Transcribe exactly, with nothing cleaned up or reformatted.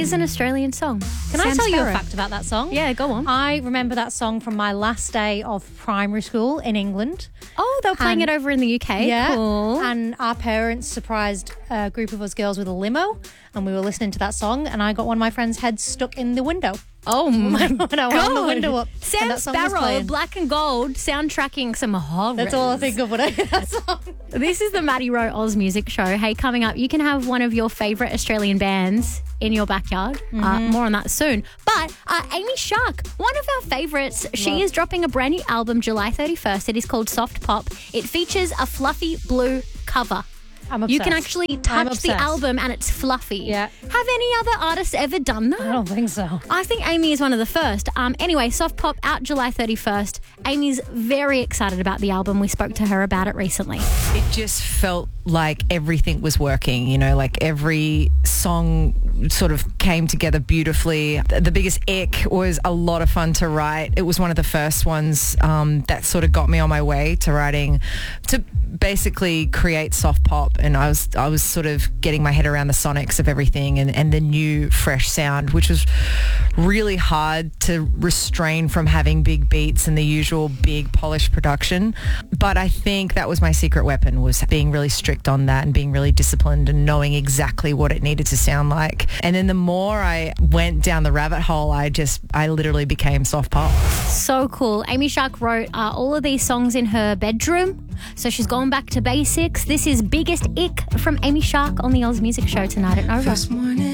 is an Australian song. Can I tell you a Sparrow. fact about that song? Yeah, go on. I remember that song from my last day of primary school in England. Oh, they were playing And- it over in the U K. Yeah. Cool. And our parents surprised a group of us girls with a limo, and we were listening to that song, and I got one of my friends' heads stuck in the window. Oh my When I wound the window up. Sam and that song was Sparrow, playing. Black and Gold, soundtracking some horrors. That's all I think of when I hear that song. This is the Maddie Rowe Oz Music Show. Hey, coming up, you can have one of your favourite Australian bands in your backyard. Mm-hmm. Uh, more on that soon. But uh, Amy Shark, one of our favourites, she Love. is dropping a brand new album July thirty-first. It is called Soft Pop. It features a fluffy blue cover. I'm You obsessed. can actually I'm touch the obsessed. album and it's fluffy. Yeah. Have any other artists ever done that? I don't think so. I think Amy is one of the first. Um, anyway, Soft Pop out July thirty-first. Amy's very excited about the album. We spoke to her about it recently. It just felt like everything was working, you know, like every song sort of came together beautifully. The biggest ick was a lot of fun to write. It was one of the first ones um, that sort of got me on my way to writing, to basically create soft pop. And I was I was sort of getting my head around the sonics of everything and, and the new fresh sound, which was really hard to restrain from having big beats and the usual big polished production. But I think that was my secret weapon, was being really strict on that and being really disciplined and knowing exactly what it needed to sound like. And then the more I went down the rabbit hole, I just, I literally became soft pop. So cool. Amy Shark wrote uh, all of these songs in her bedroom. So she's gone back to basics. This is Biggest Ick from Amy Shark on the Oz Music Show tonight at Nova.